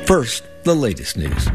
First, the latest news.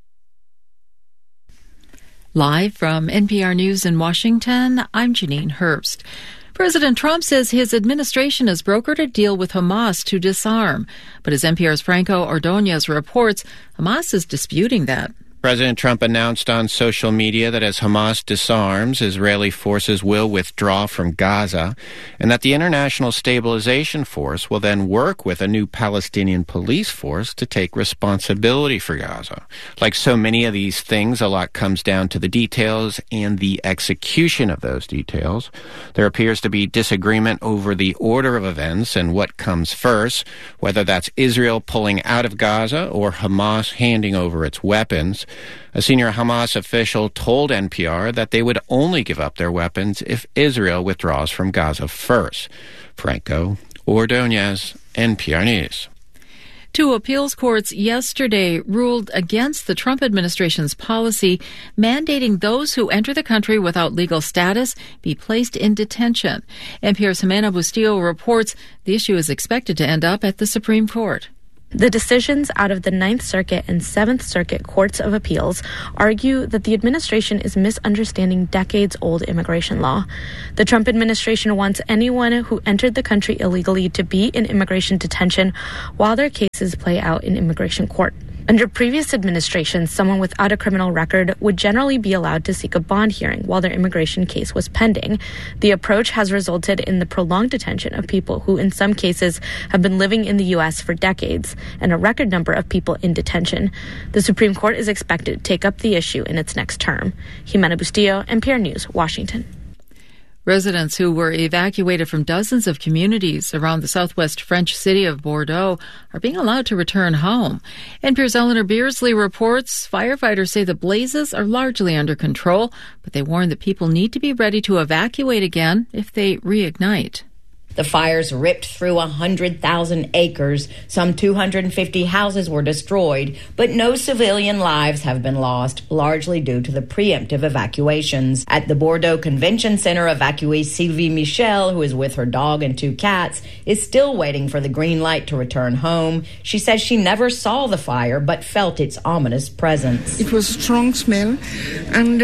Live from NPR News in Washington, I'm Janine Herbst. President Trump says his administration has brokered a deal with Hamas to disarm. But as NPR's Franco Ordonez reports, Hamas is disputing that. President Trump announced on social media that as Hamas disarms, Israeli forces will withdraw from Gaza, and that the International Stabilization Force will then work with a new Palestinian police force to take responsibility for Gaza. Like so many of these things, a lot comes down to the details and the execution of those details. There appears to be disagreement over the order of events and what comes first, whether that's Israel pulling out of Gaza or Hamas handing over its weapons. A senior Hamas official told NPR that they would only give up their weapons if Israel withdraws from Gaza first. Franco Ordonez, NPR News. Two appeals courts yesterday ruled against the Trump administration's policy mandating those who enter the country without legal status be placed in detention. NPR's Jimena Bustillo reports the issue is expected to end up at the Supreme Court. The decisions out of the Ninth Circuit and Seventh Circuit Courts of Appeals argue that the administration is misunderstanding decades-old immigration law. The Trump administration wants anyone who entered the country illegally to be in immigration detention while their cases play out in immigration court. Under previous administrations, someone without a criminal record would generally be allowed to seek a bond hearing while their immigration case was pending. The approach has resulted in the prolonged detention of people who, in some cases, have been living in the U.S. for decades, and a record number of people in detention. The Supreme Court is expected to take up the issue in its next term. Jimena Bustillo, NPR News, Washington. Residents who were evacuated from dozens of communities around the southwest French city of Bordeaux are being allowed to return home. NPR's Eleanor Beardsley reports firefighters say the blazes are largely under control, but they warn that people need to be ready to evacuate again if they reignite. The fires ripped through 100,000 acres. Some 250 houses were destroyed, but no civilian lives have been lost, largely due to the preemptive evacuations. At the Bordeaux Convention Center, evacuee Sylvie Michel, who is with her dog and 2 cats, is still waiting for the green light to return home. She says she never saw the fire, but felt its ominous presence. It was a strong smell, and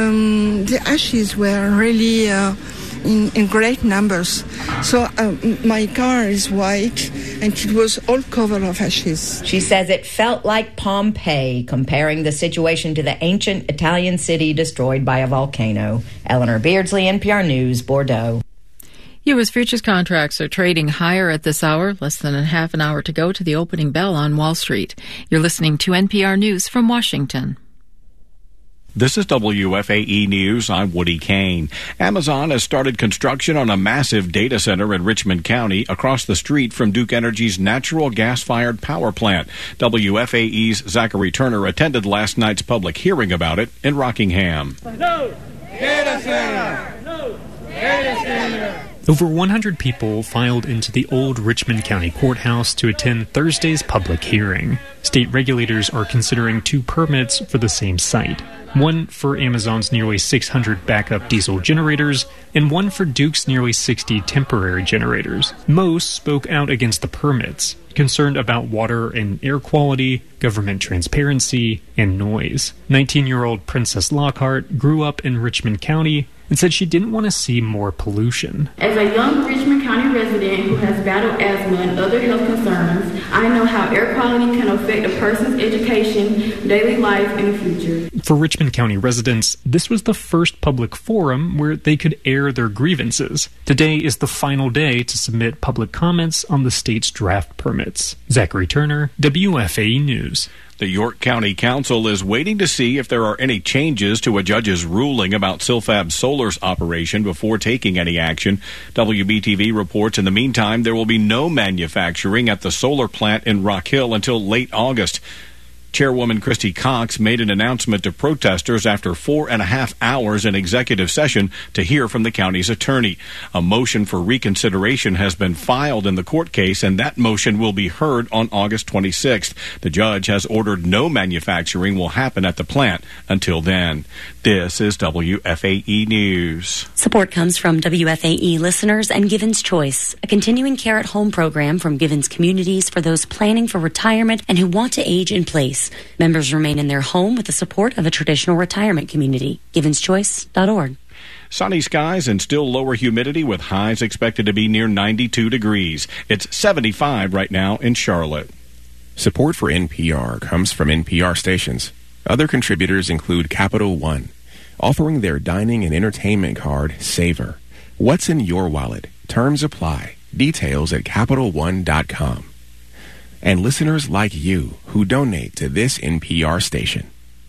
the ashes were really in great numbers. So my car is white and it was all covered of ashes. She says it felt like Pompeii, comparing the situation to the ancient Italian city destroyed by a volcano. Eleanor Beardsley, NPR News, Bordeaux. U.S. futures contracts are trading higher at this hour, less than a half an hour to go to the opening bell on Wall Street. You're listening to NPR News from Washington. This is WFAE News. I'm Woody Kane. Amazon has started construction on a massive data center in Richmond County across the street from Duke Energy's natural gas-fired power plant. WFAE's Zachary Turner attended last night's public hearing about it in Rockingham. No data center! No data center! Over 100 people filed into the old Richmond County Courthouse to attend Thursday's public hearing. State regulators are considering 2 permits for the same site. One for Amazon's nearly 600 backup diesel generators, and one for Duke's nearly 60 temporary generators. Most spoke out against the permits, concerned about water and air quality, government transparency, and noise. 19-year-old Princess Lockhart grew up in Richmond County and said she didn't want to see more pollution. As a young Richmond County resident who has battled asthma and other health concerns, I know how air quality can affect a person's education, daily life, and future. For Richmond County residents, this was the first public forum where they could air their grievances. Today is the final day to submit public comments on the state's draft permits. Zachary Turner, WFAE News. The York County Council is waiting to see if there are any changes to a judge's ruling about Silfab Solar's operation before taking any action. WBTV reports in the meantime there will be no manufacturing at the solar plant in Rock Hill until late August. Chairwoman Christy Cox made an announcement to protesters after 4.5 hours in executive session to hear from the county's attorney. A motion for reconsideration has been filed in the court case, and that motion will be heard on August 26th. The judge has ordered no manufacturing will happen at the plant until then. This is WFAE News. Support comes from WFAE listeners and Givens Choice, a continuing care at home program from Givens Communities for those planning for retirement and who want to age in place. Members remain in their home with the support of a traditional retirement community. GivensChoice.org. Sunny skies and still lower humidity with highs expected to be near 92 degrees. It's 75 right now in Charlotte. Support for NPR comes from NPR stations. Other contributors include Capital One, offering their dining and entertainment card, Savor. What's in your wallet? Terms apply. Details at CapitalOne.com. And listeners like you who donate to this NPR station.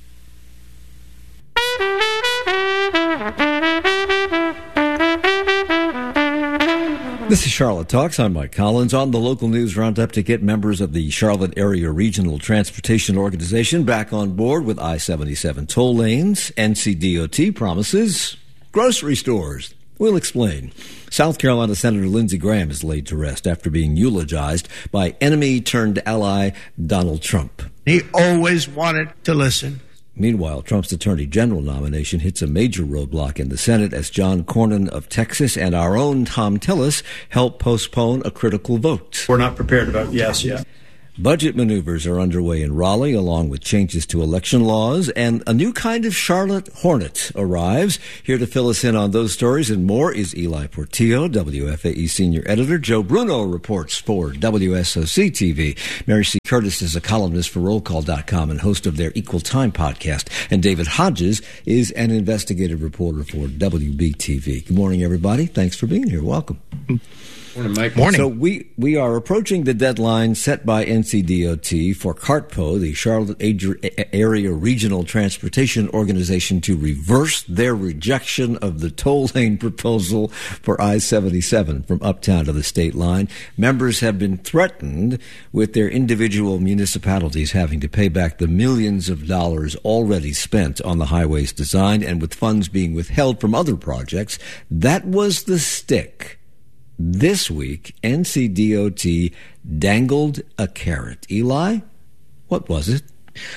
This is Charlotte Talks. I'm Mike Collins on the local news roundup to get members of the Charlotte Area Regional Transportation Organization back on board with I-77 toll lanes. NCDOT promises grocery stores. We'll explain. South Carolina Senator Lindsey Graham is laid to rest after being eulogized by enemy-turned-ally Donald Trump. He always wanted to listen. Meanwhile, Trump's Attorney General nomination hits a major roadblock in the Senate as John Cornyn of Texas and our own Tom Tillis help postpone a critical vote. We're not prepared to vote yes yet. Budget maneuvers are underway in Raleigh, along with changes to election laws, and a new kind of Charlotte Hornet arrives. Here to fill us in on those stories and more is Eli Portillo, WFAE senior editor. Joe Bruno reports for WSOC-TV. Mary C. Curtis is a columnist for RollCall.com and host of their Equal Time podcast. And David Hodges is an investigative reporter for WBTV. Good morning, everybody. Thanks for being here. Welcome. Morning, Mike. Morning. So we are approaching the deadline set by NCDOT for CARTPO, the Charlotte Area Regional Transportation Organization, to reverse their rejection of the toll lane proposal for I-77 from uptown to the state line. Members have been threatened with their individual municipalities having to pay back the millions of dollars already spent on the highway's design and with funds being withheld from other projects. That was the stick. This week, NCDOT dangled a carrot. Eli, what was it?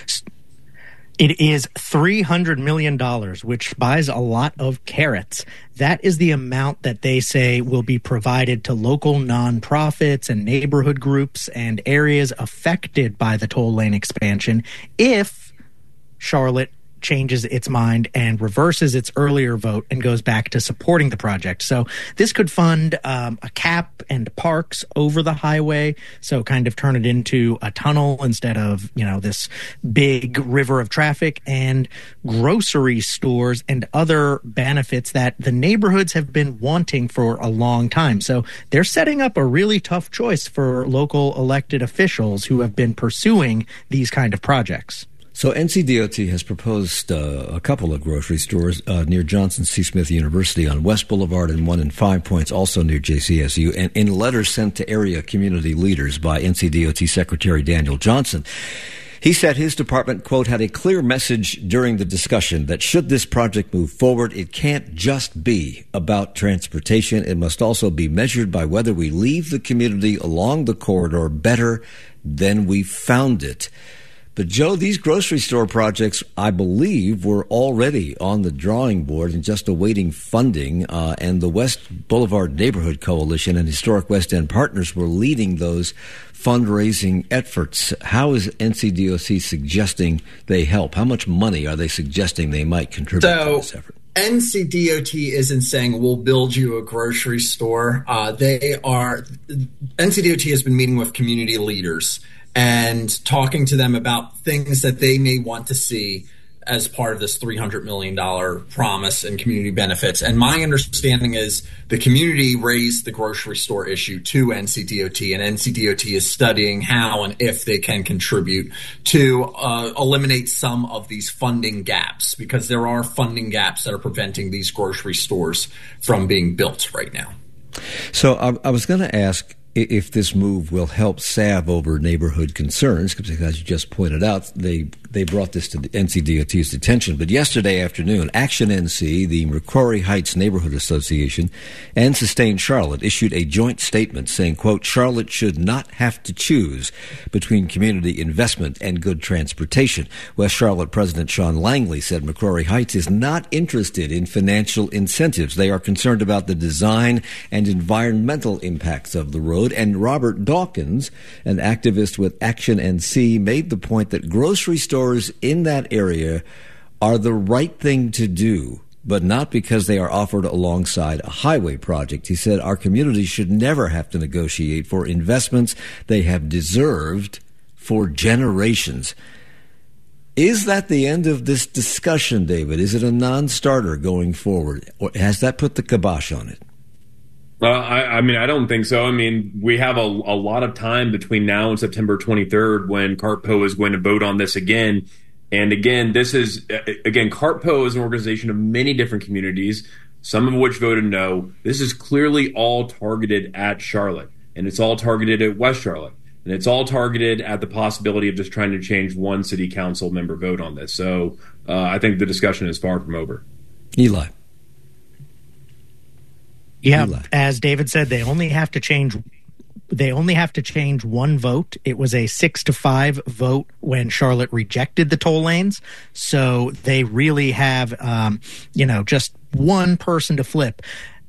It is $300 million, which buys a lot of carrots. That is the amount that they say will be provided to local nonprofits and neighborhood groups and areas affected by the toll lane expansion if Charlotte changes its mind and reverses its earlier vote and goes back to supporting the project. So this could fund a cap and parks over the highway, so kind of turn it into a tunnel instead of, this big river of traffic, and grocery stores and other benefits that the neighborhoods have been wanting for a long time. So they're setting up a really tough choice for local elected officials who have been pursuing these kind of projects. So NCDOT has proposed a couple of grocery stores near Johnson C. Smith University on West Boulevard and one in Five Points, also near JCSU. And in a letter sent to area community leaders by NCDOT Secretary Daniel Johnson, he said his department, quote, had a clear message during the discussion that should this project move forward, it can't just be about transportation. It must also be measured by whether we leave the community along the corridor better than we found it. But, Joe, these grocery store projects, I believe, were already on the drawing board and just awaiting funding, and the West Boulevard Neighborhood Coalition and Historic West End Partners were leading those fundraising efforts. How is NCDOT suggesting they help? How much money are they suggesting they might contribute to this effort? NCDOT isn't saying we'll build you a grocery store. NCDOT has been meeting with community leaders and talking to them about things that they may want to see as part of this $300 million promise and community benefits. And my understanding is the community raised the grocery store issue to NCDOT, and NCDOT is studying how and if they can contribute to eliminate some of these funding gaps, because there are funding gaps that are preventing these grocery stores from being built right now. So I was going to ask, if this move will help salve over neighborhood concerns, because as you just pointed out, they brought this to the NCDOT's attention. But yesterday afternoon, Action NC, the Macquarie Heights Neighborhood Association, and Sustain Charlotte issued a joint statement saying, quote, Charlotte should not have to choose between community investment and good transportation. West Charlotte President Sean Langley said Macquarie Heights is not interested in financial incentives. They are concerned about the design and environmental impacts of the road. And Robert Dawkins, an activist with Action NC, made the point that grocery stores in that area are the right thing to do, but not because they are offered alongside a highway project. He said our community should never have to negotiate for investments they have deserved for generations. Is that the end of this discussion, David? Is it a non-starter going forward, or has that put the kibosh on it? I mean, I don't think so. I mean, we have a lot of time between now and September 23rd when CartPo is going to vote on this again. And again, CartPo is an organization of many different communities, some of which voted no. This is clearly all targeted at Charlotte, and it's all targeted at West Charlotte. And it's all targeted at the possibility of just trying to change one city council member vote on this. So I think the discussion is far from over. Eli. Yeah, as David said, they only have to change one vote. It was a 6-5 vote when Charlotte rejected the toll lanes. So they really have, just one person to flip.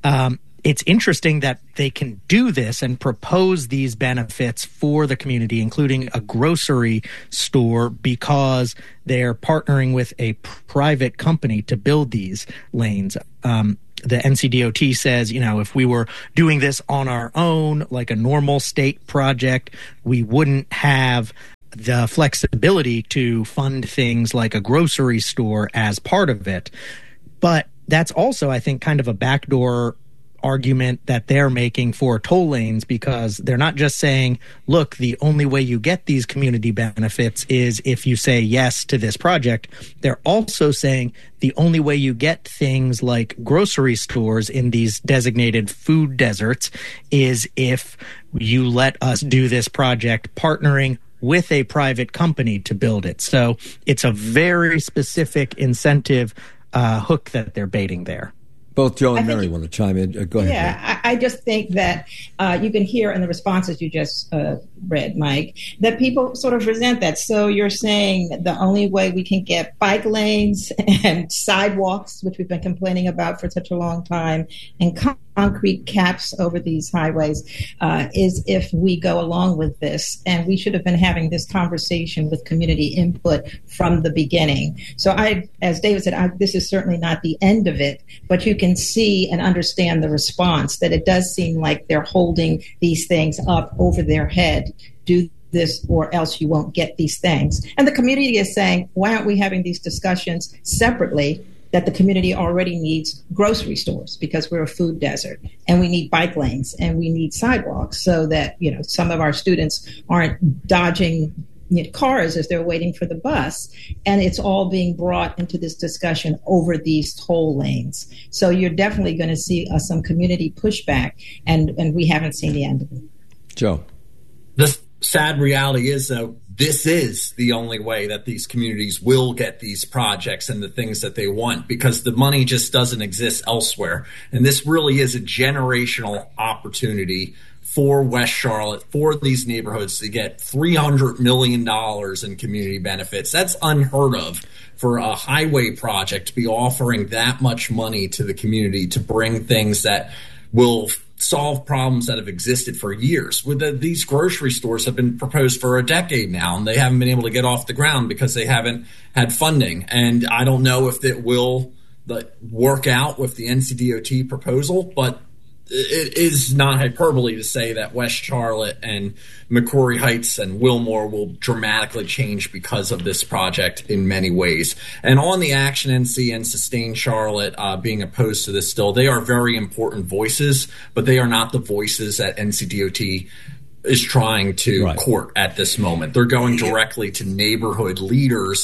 It's interesting that they can do this and propose these benefits for the community, including a grocery store, because they're partnering with a private company to build these lanes. The NCDOT says, if we were doing this on our own, like a normal state project, we wouldn't have the flexibility to fund things like a grocery store as part of it. But that's also, I think, kind of a backdoor argument that they're making for toll lanes, because they're not just saying, look, the only way you get these community benefits is if you say yes to this project. They're also saying the only way you get things like grocery stores in these designated food deserts is if you let us do this project partnering with a private company to build it. So it's a very specific incentive hook that they're baiting there. Both Joe and Mary want to chime in. Go ahead. Yeah, I just think that you can hear in the responses you just read, Mike, that people sort of resent that. So you're saying the only way we can get bike lanes and sidewalks, which we've been complaining about for such a long time, and concrete caps over these highways is if we go along with this. And we should have been having this conversation with community input from the beginning. So as David said, this is certainly not the end of it, but you can see and understand the response that it does seem like they're holding these things up over their head. Do this or else you won't get these things. And the community is saying, why aren't we having these discussions separately? That the community already needs grocery stores because we're a food desert, and we need bike lanes and we need sidewalks so that, some of our students aren't dodging cars as they're waiting for the bus. And it's all being brought into this discussion over these toll lanes. So you're definitely going to see some community pushback, and we haven't seen the end of it. Joe. The sad reality is, though, this is the only way that these communities will get these projects and the things that they want, because the money just doesn't exist elsewhere. And this really is a generational opportunity for West Charlotte, for these neighborhoods to get $300 million in community benefits. That's unheard of for a highway project to be offering that much money to the community to bring things that will solve problems that have existed for years. These grocery stores have been proposed for a decade now, and they haven't been able to get off the ground because they haven't had funding. And I don't know if it will work out with the NCDOT proposal, but it is not hyperbole to say that West Charlotte and Macquarie Heights and Wilmore will dramatically change because of this project in many ways. And on the Action NC and Sustain Charlotte being opposed to this still, they are very important voices, but they are not the voices that NCDOT is trying to court at this moment. They're going directly to neighborhood leaders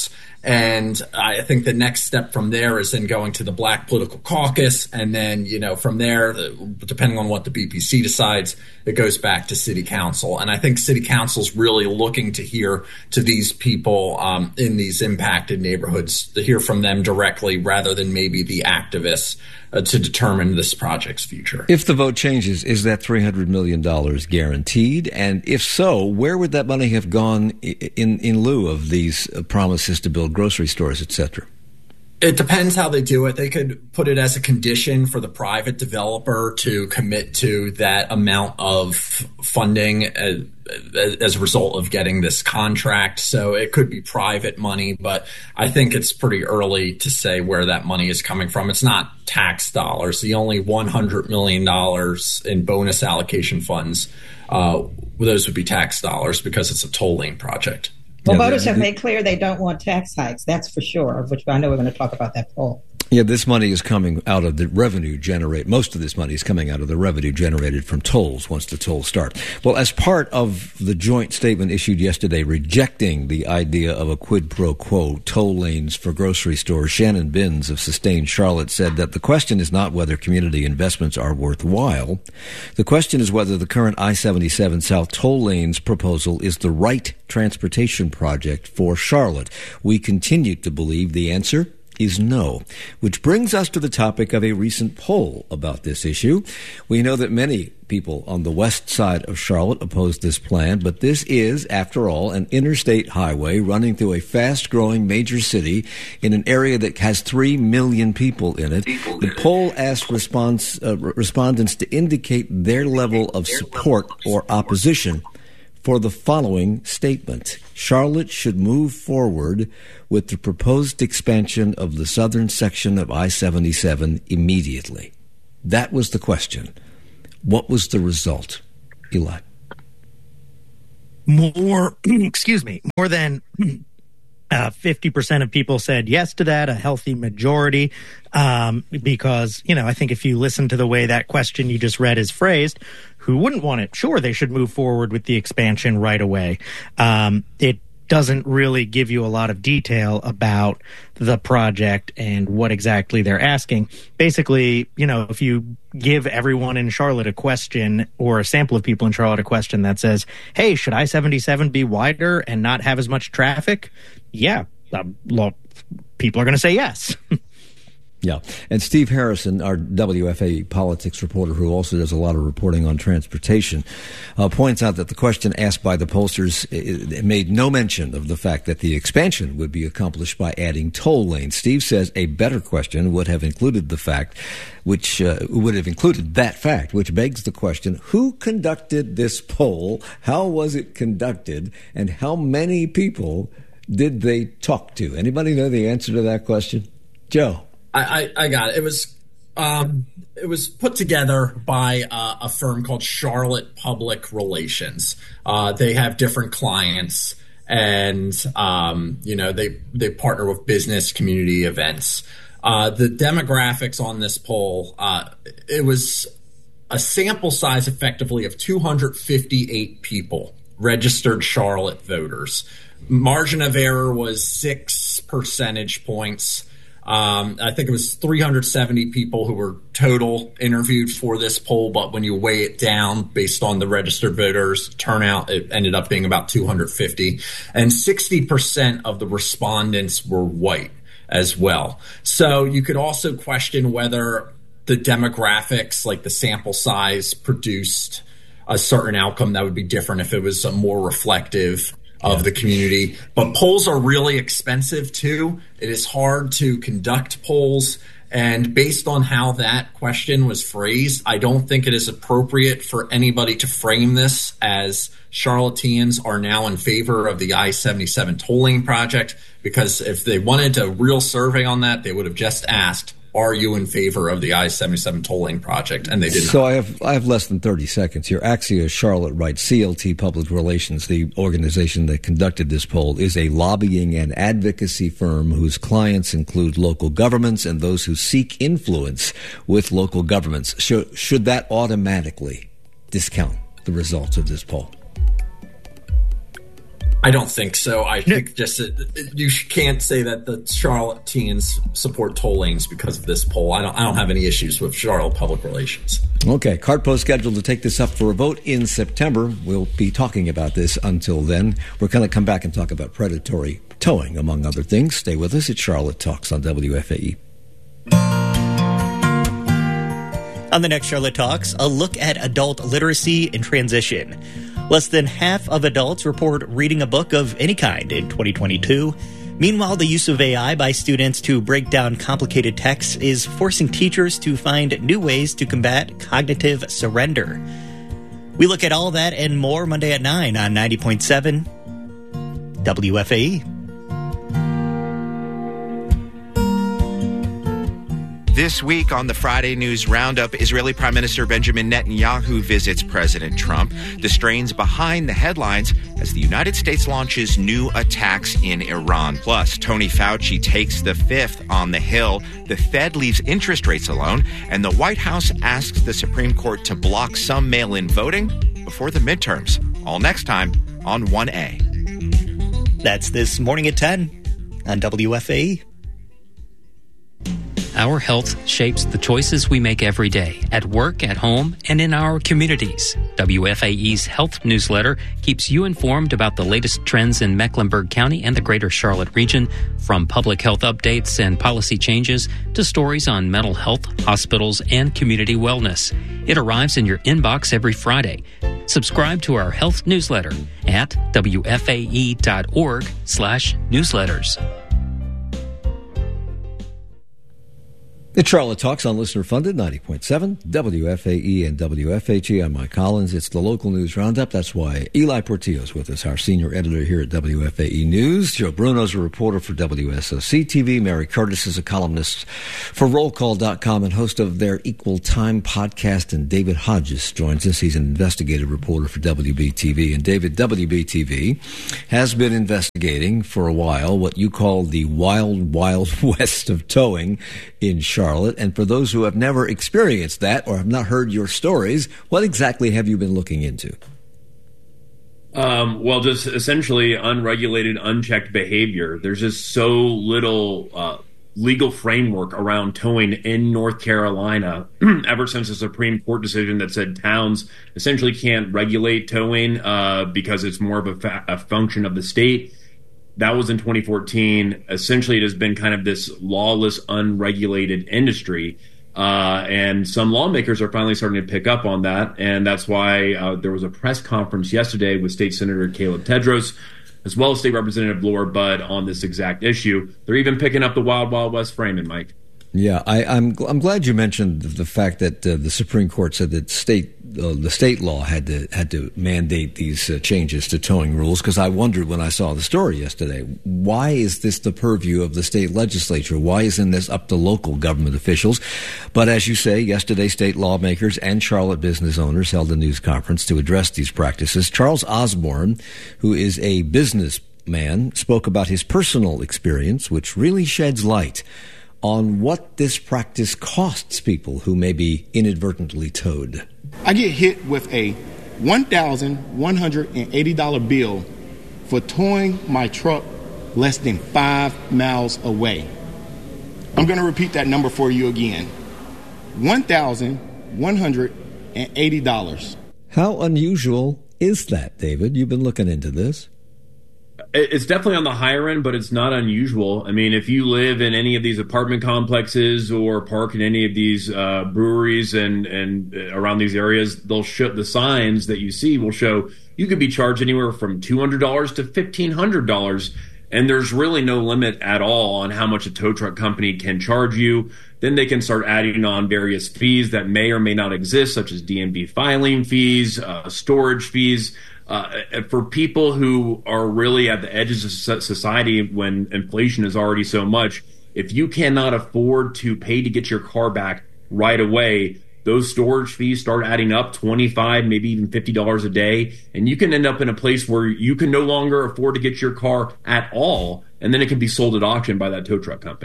And I think the next step from there is then going to the Black Political Caucus. And then, from there, depending on what the BPC decides, it goes back to City Council. And I think City Council's really looking to hear to these people in these impacted neighborhoods, to hear from them directly rather than maybe the activists to determine this project's future. If the vote changes, is that $300 million guaranteed? And if so, where would that money have gone in lieu of these promises to build grocery stores, et cetera? It depends how they do it. They could put it as a condition for the private developer to commit to that amount of funding as a result of getting this contract. So it could be private money, but I think it's pretty early to say where that money is coming from. It's not tax dollars. The only $100 million in bonus allocation funds, those would be tax dollars because it's a toll lane project. Well, voters have made clear they don't want tax hikes, that's for sure, which I know we're going to talk about that poll. Yeah, this money is coming out of the revenue most of this money is coming out of the revenue generated from tolls once the tolls start. Well, as part of the joint statement issued yesterday rejecting the idea of a quid pro quo toll lanes for grocery stores, Shannon Binns of Sustain Charlotte said that the question is not whether community investments are worthwhile. The question is whether the current I-77 South toll lanes proposal is the right transportation project for Charlotte. We continue to believe the answer is no, which brings us to the topic of a recent poll about this issue. We know that many people on the west side of Charlotte oppose this plan, but this is, after all, an interstate highway running through a fast-growing major city in an area that has 3 million people in it. The poll asked respondents to indicate their level of support or opposition for the following statement. Charlotte should move forward with the proposed expansion of the southern section of I-77 immediately. That was the question. What was the result, Eli? More than 50% of people said yes to that, a healthy majority, because, I think if you listen to the way that question you just read is phrased, who wouldn't want it? Sure, they should move forward with the expansion right away. It doesn't really give you a lot of detail about the project and what exactly they're asking. Basically, if you give everyone in Charlotte a question or a sample of people in Charlotte a question that says, hey, should I-77 be wider and not have as much traffic? Yeah, people are going to say yes. Yeah. And Steve Harrison, our WFA politics reporter who also does a lot of reporting on transportation, points out that the question asked by the pollsters made no mention of the fact that the expansion would be accomplished by adding toll lanes. Steve says a better question would have included the fact, which begs the question, who conducted this poll? How was it conducted? And how many people did they talk to? Anybody know the answer to that question? Joe. I got it. It was put together by a firm called Charlotte Public Relations. They have different clients, and they partner with business community events. The demographics on this poll, it was a sample size effectively of 258 people, registered Charlotte voters. Margin of error was 6 percentage points. I think it was 370 people who were total interviewed for this poll, but when you weigh it down based on the registered voters turnout, it ended up being about 250. And 60% of the respondents were white as well. So you could also question whether the demographics, like the sample size, produced a certain outcome that would be different if it was a more reflective of the community. But polls are really expensive too. It is hard to conduct polls. And based on how that question was phrased, I don't think it is appropriate for anybody to frame this as Charlotteans are now in favor of the I-77 tolling project, because if they wanted a real survey on that, they would have just asked, are you in favor of the I-77 tolling project? And they didn't. So I have less than 30 seconds here. Axios Charlotte writes, CLT Public Relations, the organization that conducted this poll, is a lobbying and advocacy firm whose clients include local governments and those who seek influence with local governments. Should that automatically discount the results of this poll? I don't think so. I think just you can't say that the Charlotte teens support toll lanes because of this poll. I don't have any issues with Charlotte public relations. Okay, CartPo's scheduled to take this up for a vote in September. We'll be talking about this until then. We're going to come back and talk about predatory towing, among other things. Stay with us. It's Charlotte Talks on WFAE. On the next Charlotte Talks, a look at adult literacy in transition. Less than half of adults report reading a book of any kind in 2022. Meanwhile, the use of AI by students to break down complicated texts is forcing teachers to find new ways to combat cognitive surrender. We look at all that and more Monday at 9 on 90.7 WFAE. This week on the Friday News Roundup, Israeli Prime Minister Benjamin Netanyahu visits President Trump. The strains behind the headlines as the United States launches new attacks in Iran. Plus, Tony Fauci takes the fifth on the Hill. The Fed leaves interest rates alone. And the White House asks the Supreme Court to block some mail-in voting before the midterms. All next time on 1A. That's this morning at 10 on WFAE. Our health shapes the choices we make every day, at work, at home, and in our communities. WFAE's health newsletter keeps you informed about the latest trends in Mecklenburg County and the greater Charlotte region, from public health updates and policy changes to stories on mental health, hospitals, and community wellness. It arrives in your inbox every Friday. Subscribe to our health newsletter at wfae.org/newsletters. It's Charlotte Talks on listener-funded 90.7 WFAE and WFHE. I'm Mike Collins. It's the local news roundup. That's why Eli Portillo's with us, our senior editor here at WFAE News. Joe Bruno's a reporter for WSOC-TV. Mary Curtis is a columnist for RollCall.com and host of their Equal Time podcast. And David Hodges joins us. He's an investigative reporter for WBTV. And David, WBTV has been investigating for a while what you call the wild, wild west of towing in Charlotte. And for those who have never experienced that or have not heard your stories, what exactly have you been looking into? Well, just essentially unregulated, unchecked behavior. There's just so little legal framework around towing in North Carolina ever since the Supreme Court decision that said towns essentially can't regulate towing because it's more of a function of the state. That was in 2014. Essentially, it has been kind of this lawless, unregulated industry. And some lawmakers are finally starting to pick up on that. And that's why there was a press conference yesterday with State Senator Caleb Tedros, as well as State Representative Laura Budd on this exact issue. They're even picking up the Wild Wild West framing, Mike. Yeah, I'm glad you mentioned the fact that the Supreme Court said that the state law had to mandate these changes to towing rules, because I wondered when I saw the story yesterday, why is this the purview of the state legislature? Why isn't this up to local government officials? But as you say, yesterday state lawmakers and Charlotte business owners held a news conference to address these practices. Charles Osborne, who is a businessman, spoke about his personal experience, which really sheds light on what this practice costs people who may be inadvertently towed. I get hit with a $1,180 bill for towing my truck less than 5 miles away. I'm going to repeat that number for you again. $1,180. How unusual is that, David? You've been looking into this. It's definitely on the higher end, but it's not unusual. I mean, if you live in any of these apartment complexes or park in any of these breweries and around these areas, they'll show the signs that you see will show you could be charged anywhere from $200 to $1,500. And there's really no limit at all on how much a tow truck company can charge you. Then they can start adding on various fees that may or may not exist, such as DMV filing fees, storage fees. For people who are really at the edges of society when inflation is already so much, if you cannot afford to pay to get your car back right away, those storage fees start adding up, $25, maybe even $50 a day, and you can end up in a place where you can no longer afford to get your car at all, and then it can be sold at auction by that tow truck company.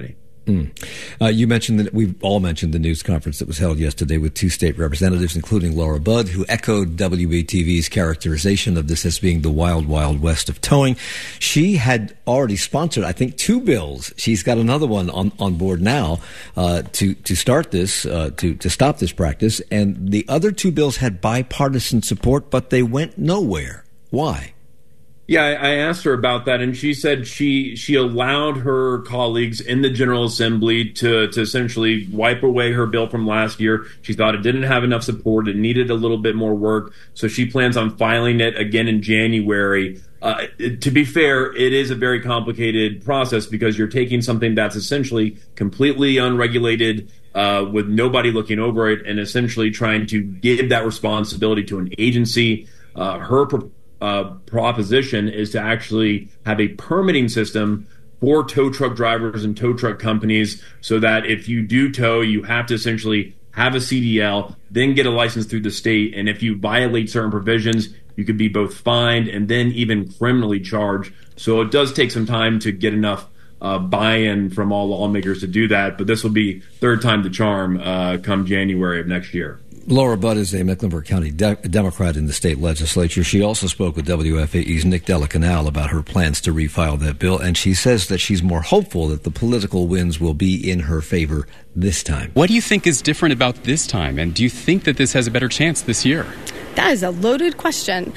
You mentioned that we've all mentioned the news conference that was held yesterday with 2 state representatives, including Laura Budd, who echoed WBTV's characterization of this as being the wild, wild west of towing. She had already sponsored, I think, 2 bills. She's got another one on board now to start this, to stop this practice. And the other 2 bills had bipartisan support, but they went nowhere. Why? Yeah, I asked her about that, and she said she allowed her colleagues in the General Assembly to essentially wipe away her bill from last year. She thought it didn't have enough support. It needed a little bit more work, so she plans on filing it again in January. To be fair, it is a very complicated process because you're taking something that's essentially completely unregulated with nobody looking over it and essentially trying to give that responsibility to an agency. Her proposition is to actually have a permitting system for tow truck drivers and tow truck companies so that if you do tow, you have to essentially have a CDL, then get a license through the state. And if you violate certain provisions, you could be both fined and then even criminally charged. So it does take some time to get enough buy-in from all lawmakers to do that. But this will be third time the charm come January of next year. Laura Budd is a Mecklenburg County Democrat in the state legislature. She also spoke with WFAE's Nick Delacanal about her plans to refile that bill, and she says that she's more hopeful that the political winds will be in her favor this time. What do you think is different about this time, and do you think that this has a better chance this year? That is a loaded question.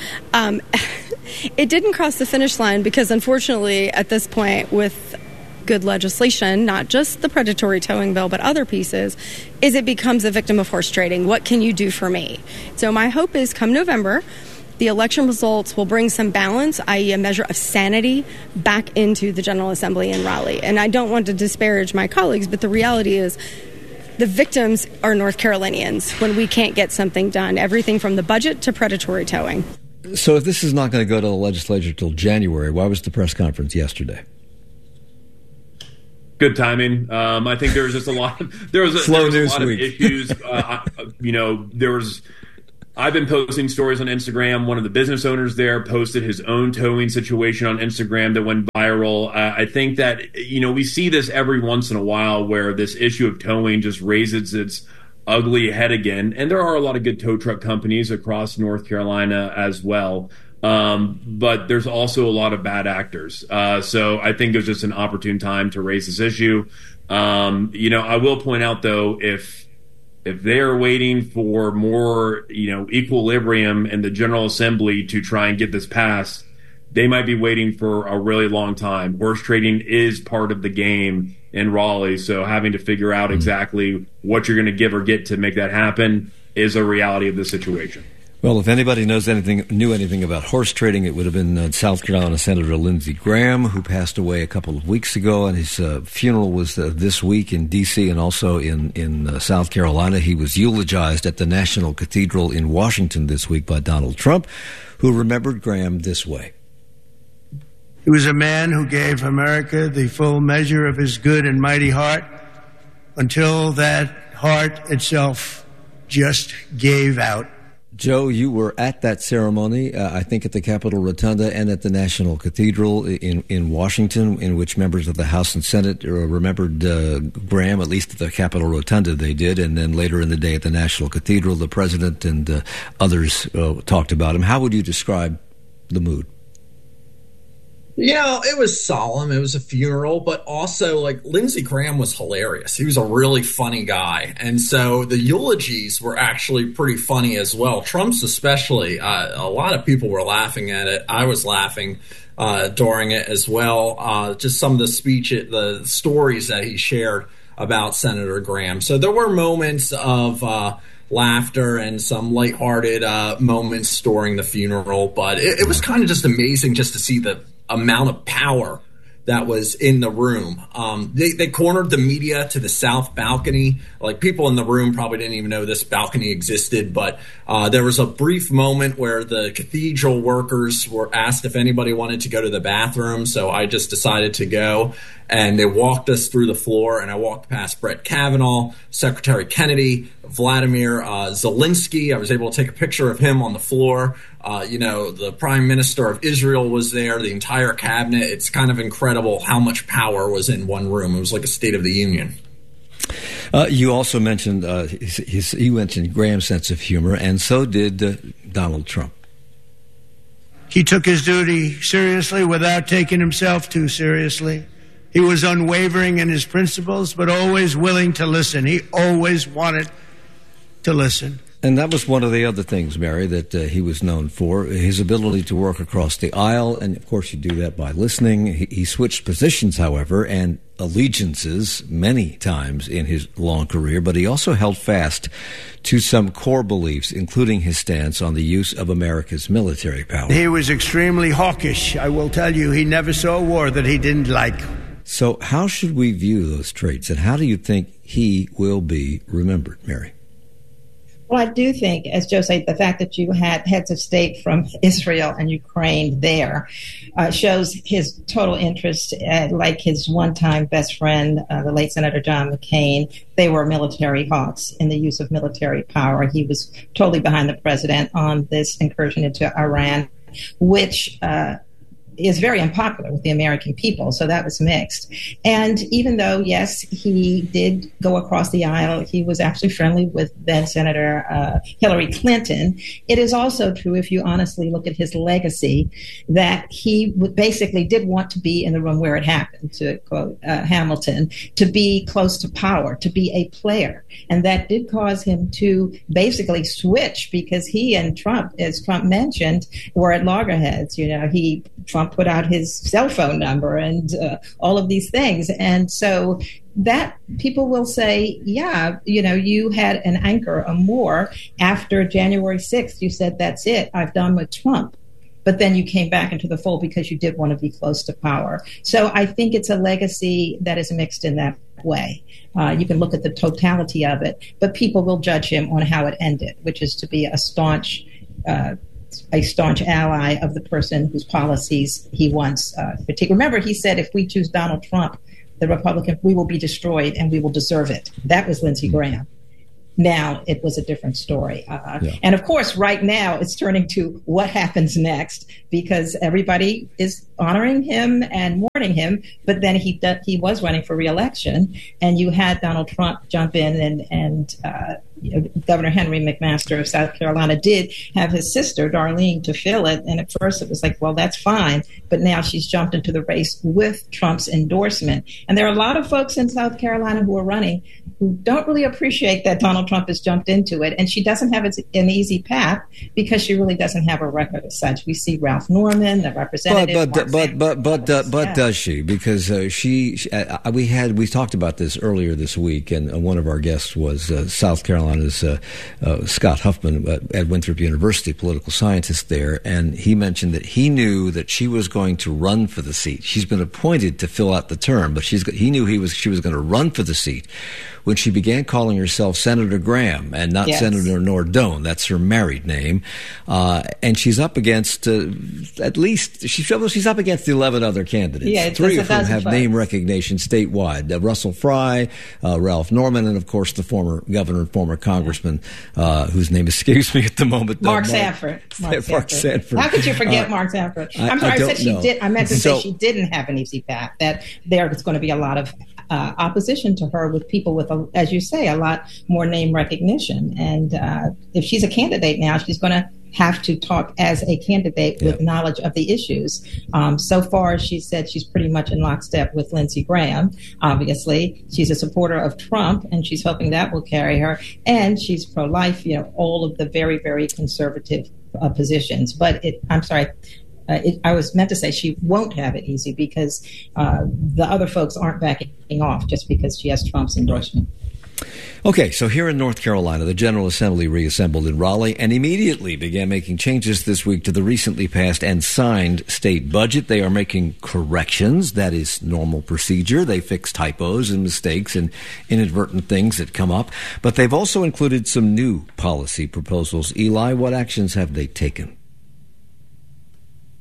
It didn't cross the finish line because, unfortunately, at this point, with good legislation, not just the predatory towing bill, but other pieces, is it becomes a victim of horse trading. What can you do for me? So my hope is come November, the election results will bring some balance, i.e. a measure of sanity, back into the General Assembly in Raleigh. And I don't want to disparage my colleagues, but the reality is the victims are North Carolinians when we can't get something done, everything from the budget to predatory towing. So if this is not going to go to the legislature till January, why was the press conference yesterday? Good timing. I think there was just a lot of issues. I've been posting stories on Instagram. One of the business owners there posted his own towing situation on Instagram that went viral. I think that, we see this every once in a while where this issue of towing just raises its ugly head again. And there are a lot of good tow truck companies across North Carolina as well. But there's also a lot of bad actors. So I think it was just an opportune time to raise this issue. I will point out, though, if they're waiting for more, equilibrium in the General Assembly to try and get this passed, they might be waiting for a really long time. Horse trading is part of the game in Raleigh, so having to figure out exactly what you're going to give or get to make that happen is a reality of the situation. Well, if anybody knew anything about horse trading, it would have been South Carolina Senator Lindsey Graham, who passed away a couple of weeks ago, and his funeral was this week in D.C. and also in South Carolina. He was eulogized at the National Cathedral in Washington this week by Donald Trump, who remembered Graham this way. He was a man who gave America the full measure of his good and mighty heart until that heart itself just gave out. Joe, you were at that ceremony, I think at the Capitol Rotunda and at the National Cathedral in Washington, in which members of the House and Senate remembered Graham, at least at the Capitol Rotunda they did, and then later in the day at the National Cathedral, the president and others talked about him. How would you describe the mood? It was solemn. It was a funeral, but also, Lindsey Graham was hilarious. He was a really funny guy. And so the eulogies were actually pretty funny as well. Trump's especially. A lot of people were laughing at it. I was laughing during it as well. Just some of the stories that he shared about Senator Graham. So there were moments of laughter and some lighthearted moments during the funeral. But it was kind of just amazing just to see the amount of power that was in the room. They cornered the media to the south balcony. People in the room probably didn't even know this balcony existed, but there was a brief moment where the cathedral workers were asked if anybody wanted to go to the bathroom, so I just decided to go. And they walked us through the floor, and I walked past Brett Kavanaugh, Secretary Kennedy, Vladimir Zelensky. I was able to take a picture of him on the floor. The Prime Minister of Israel was there, the entire cabinet. It's kind of incredible how much power was in one room. It was like a State of the Union. You also mentioned you mentioned Graham's sense of humor, and so did Donald Trump. He took his duty seriously without taking himself too seriously. He was unwavering in his principles, but always willing to listen. He always wanted to listen. And that was one of the other things, Mary, that he was known for, his ability to work across the aisle. And, of course, you do that by listening. He switched positions, however, and allegiances many times in his long career, but he also held fast to some core beliefs, including his stance on the use of America's military power. He was extremely hawkish. I will tell you, he never saw a war that he didn't like. So how should we view those traits, and how do you think he will be remembered, Mary? Well, I do think, as Joe said, the fact that you had heads of state from Israel and Ukraine there shows his total interest, like his one-time best friend, the late Senator John McCain. They were military hawks in the use of military power. He was totally behind the president on this incursion into Iran, which is very unpopular with the American people, so that was mixed. And even though, yes, he did go across the aisle, he was actually friendly with then Senator Hillary Clinton. It is also true, if you honestly look at his legacy, that he basically did want to be in the room where it happened, to quote Hamilton, to be close to power, to be a player. And that did cause him to basically switch, because he and Trump, as Trump mentioned, were at loggerheads. Trump put out his cell phone number and all of these things. And so that people will say, yeah, you had an anchor, a more. After January 6th, you said, that's it, I've done with Trump. But then you came back into the fold because you did want to be close to power. So I think it's a legacy that is mixed in that way. You can look at the totality of it, but people will judge him on how it ended, which is to be a staunch ally of the person whose policies he once critiqued. Remember, he said, if we choose Donald Trump, the Republican, we will be destroyed and we will deserve it. That was Lindsey Graham. Now it was a different story. And of course, right now it's turning to what happens next, because everybody is honoring him and mourning him. But then he was running for re-election, and you had Donald Trump jump in, and Governor Henry McMaster of South Carolina did have his sister, Darlene, to fill it. And at first it was like, well, that's fine. But now she's jumped into the race with Trump's endorsement. And there are a lot of folks in South Carolina who are running who don't really appreciate that Donald Trump has jumped into it. And she doesn't have an ezy path because she really doesn't have a record as such. We see Ralph Norman, the representative. But does she? Because we talked about this earlier this week, and one of our guests was South Carolina's Scott Huffman at Winthrop University, political scientist there, and he mentioned that he knew that she was going to run for the seat. She's been appointed to fill out the term, but he knew she was going to run for the seat when she began calling herself Senator Graham and not Senator Nordone. That's her married name. And she's up against she's up against 11 other candidates. Yeah, three of whom have name recognition statewide. Russell Fry, Ralph Norman, and of course the former governor and former congressman, whose name escapes me at the moment. Mark Sanford. Mark Sanford. How could you forget Mark Sanford? I'm sorry, I said she did. I meant to say she didn't have an easy path, that there's going to be a lot of opposition to her with people with, as you say, a lot more name recognition. And if she's a candidate now, she's going to have to talk as a candidate with knowledge of the issues. So far, she said she's pretty much in lockstep with Lindsey Graham. Obviously, she's a supporter of Trump, and she's hoping that will carry her. And she's pro-life, all of the very, very conservative positions. But I was meant to say she won't have it easy, because the other folks aren't backing off just because she has Trump's endorsement. Okay, so here in North Carolina, the General Assembly reassembled in Raleigh and immediately began making changes this week to the recently passed and signed state budget. They are making corrections. That is normal procedure. They fix typos and mistakes and inadvertent things that come up. But they've also included some new policy proposals. Eli, what actions have they taken?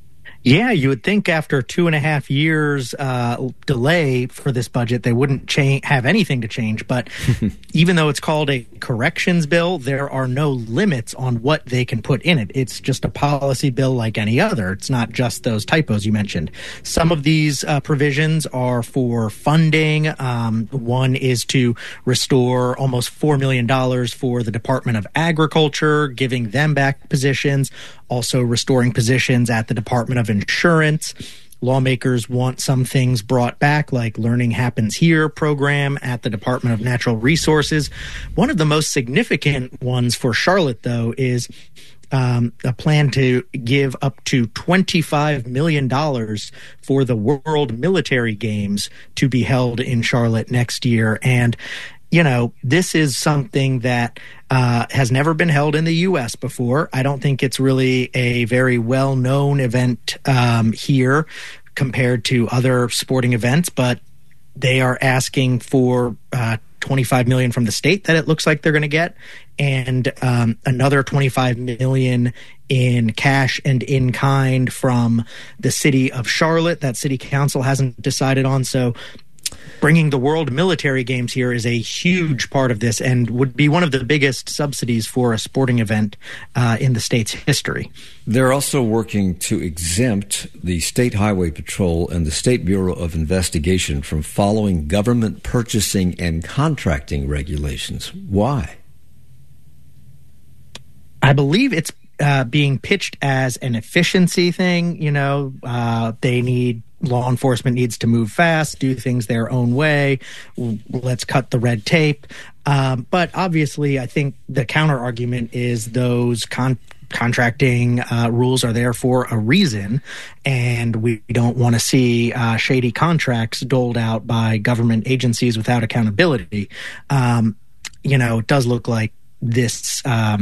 Yeah, you would think after 2.5 years delay for this budget, they wouldn't have anything to change. But even though it's called a corrections bill, there are no limits on what they can put in it. It's just a policy bill like any other. It's not just those typos you mentioned. Some of these provisions are for funding. One is to restore almost $4 million for the Department of Agriculture, giving them back positions. Also restoring positions at the Department of Insurance. Lawmakers want some things brought back, like Learning Happens Here program at the Department of Natural Resources. One of the most significant ones for Charlotte, though, is a plan to give up to $25 million for the World Military Games to be held in Charlotte next year. And you know, this is something that has never been held in the U.S. before. I don't think it's really a very well-known event here compared to other sporting events, but they are asking for $25 million from the state that it looks like they're going to get, and another $25 million in cash and in kind from the city of Charlotte that city council hasn't decided on. So bringing the World Military Games here is a huge part of this and would be one of the biggest subsidies for a sporting event in the state's history. They're also working to exempt the State Highway Patrol and the State Bureau of Investigation from following government purchasing and contracting regulations. Why? I believe it's being pitched as an efficiency thing. You know, law enforcement needs to move fast, do things their own way. Let's cut the red tape. But obviously, I think the counter argument is those contracting rules are there for a reason, and we don't want to see shady contracts doled out by government agencies without accountability. You know, it does look like this,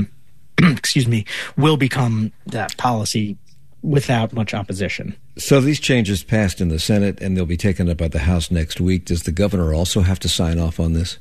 will become that policy without much opposition. So these changes passed in the Senate, and they'll be taken up by the House next week. Does the governor also have to sign off on this?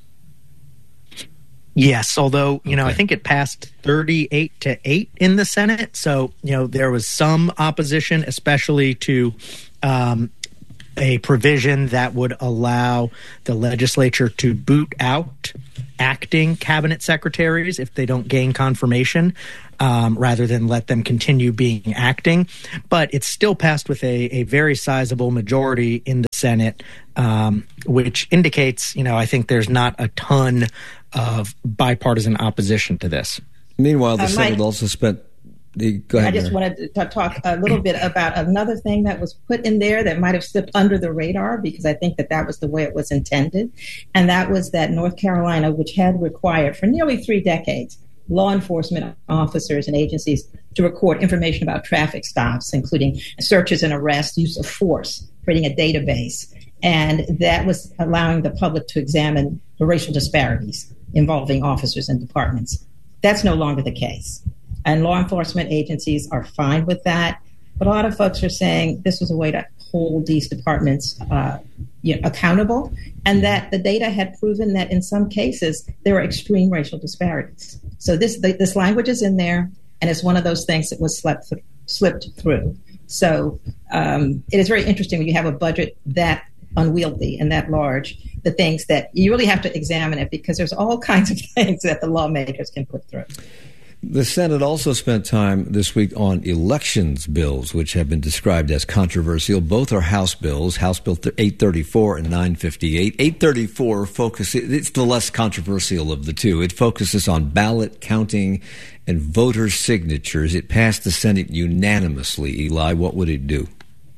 Yes, although, I think it passed 38-8 in the Senate. So, there was some opposition, especially to a provision that would allow the legislature to boot out acting cabinet secretaries if they don't gain confirmation, rather than let them continue being acting. But it's still passed with a very sizable majority in the Senate, which indicates, I think there's not a ton of bipartisan opposition to this. Meanwhile, the Senate also spent... Go ahead, I just wanted to talk a little bit about another thing that was put in there that might have slipped under the radar, because I think that was the way it was intended. And that was that North Carolina, which had required for nearly 3 decades law enforcement officers and agencies to record information about traffic stops, including searches and arrests, use of force, creating a database. And that was allowing the public to examine the racial disparities involving officers and departments. That's no longer the case. And law enforcement agencies are fine with that. But a lot of folks are saying this was a way to hold these departments accountable, and that the data had proven that in some cases there were extreme racial disparities. So this language is in there, and it's one of those things that was slipped through. So it is very interesting when you have a budget that unwieldy and that large, the things that you really have to examine it, because there's all kinds of things that the lawmakers can put through. The Senate also spent time this week on elections bills, which have been described as controversial. Both are House bills, House Bill 834 and 958. 834 it's the less controversial of the two. It focuses on ballot counting and voter signatures. It passed the Senate unanimously. Eli, what would it do?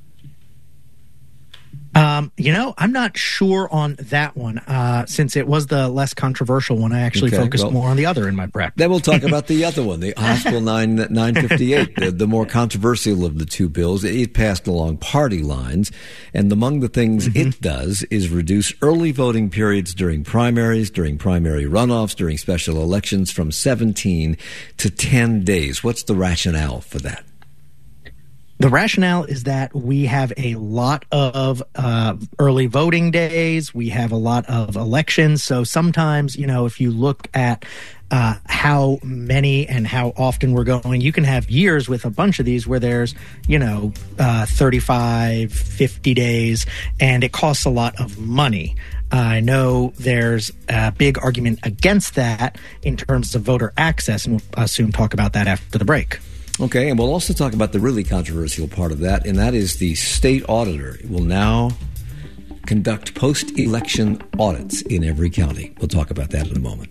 I'm not sure on that one. Since it was the less controversial one, I actually focused more on the other in my prep. Then we'll talk about the other one, the House Bill 958, the more controversial of the two bills. It passed along party lines, and among the things it does is reduce early voting periods during primaries, during primary runoffs, during special elections from 17 to 10 days. What's the rationale for that? The rationale is that we have a lot of early voting days. We have a lot of elections. So sometimes, if you look at how many and how often we're going, you can have years with a bunch of these where there's, 35, 50 days, and it costs a lot of money. I know there's a big argument against that in terms of voter access, and we'll soon talk about that after the break. Okay, and we'll also talk about the really controversial part of that, and that is the state auditor will now conduct post-election audits in every county. We'll talk about that in a moment.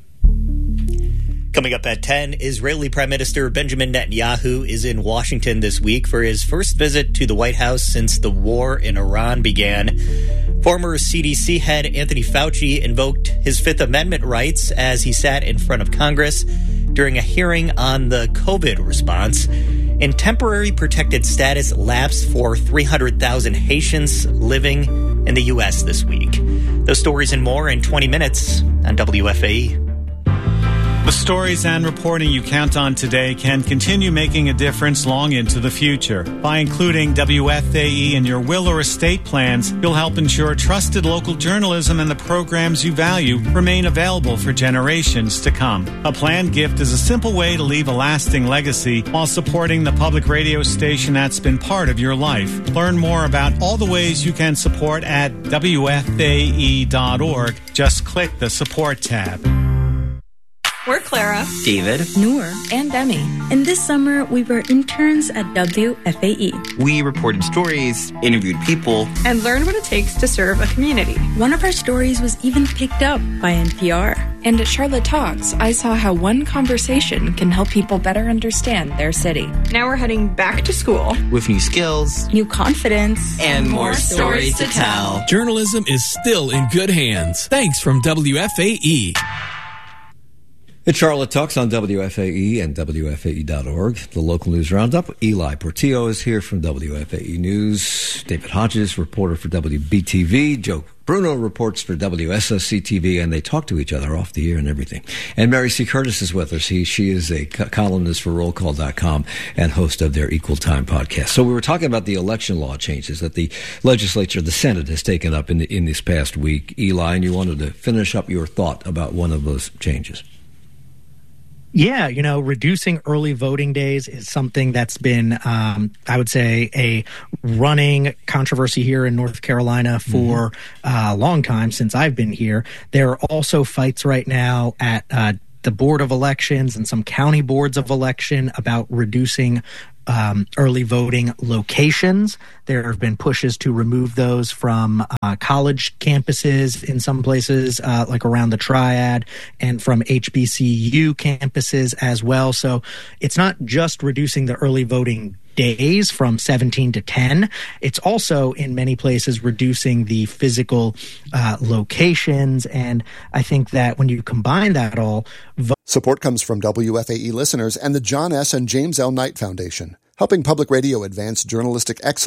Coming up at 10, Israeli Prime Minister Benjamin Netanyahu is in Washington this week for his first visit to the White House since the war in Iran began. Former CDC head Anthony Fauci invoked his Fifth Amendment rights as he sat in front of Congress during a hearing on the COVID response. And temporary protected status lapsed for 300,000 Haitians living in the U.S. this week. Those stories and more in 20 minutes on WFAE. The stories and reporting you count on today can continue making a difference long into the future. By including WFAE in your will or estate plans, you'll help ensure trusted local journalism and the programs you value remain available for generations to come. A planned gift is a simple way to leave a lasting legacy while supporting the public radio station that's been part of your life. Learn more about all the ways you can support at WFAE.org. Just click the support tab. We're Clara, David, Noor, and Demi. And this summer, we were interns at WFAE. We reported stories, interviewed people, and learned what it takes to serve a community. One of our stories was even picked up by NPR. And at Charlotte Talks, I saw how one conversation can help people better understand their city. Now we're heading back to school. with new skills, New confidence. and more stories to tell. Journalism is still in good hands. Thanks from WFAE. It's Charlotte Talks on WFAE and WFAE.org, the local news roundup. Eli Portillo is here from WFAE News. David Hodges, reporter for WBTV. Joe Bruno reports for WSOC-TV, and they talk to each other off the air and everything. And Mary C. Curtis is with us. She is a columnist for RollCall.com and host of their Equal Time podcast. So we were talking about the election law changes that the legislature, the Senate, has taken up in this past week. Eli, and you wanted to finish up your thought about one of those changes. Yeah, reducing early voting days is something that's been, I would say, a running controversy here in North Carolina for a long time since I've been here. There are also fights right now at the Board of Elections and some county boards of election about reducing early voting locations. There have been pushes to remove those from college campuses in some places, like around the Triad, and from HBCU campuses as well. So it's not just reducing the early voting days from 17 to 10. It's also, in many places, reducing the physical locations. And I think that when you combine that all... Support comes from WFAE listeners and the John S. and James L. Knight Foundation, helping public radio advance journalistic excellence